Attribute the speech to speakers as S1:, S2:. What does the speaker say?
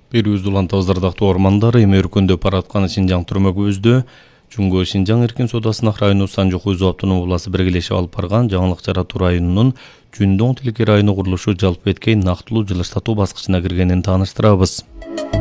S1: Берүүз Улан-Тазардагы ормандары эми өркөндөп бараткан Шинжаң түрмөгүбүздө Жуңго Шинжаң эркин содасынак району Санжокуйзу автономдук ууласы биргелешип алып барган Жаңылык Жаратуу районунун Жүндоң тилеки району курулушу жалпы эткей нактылуу жылыштатуу баскычына киргенин тааныштырабыз.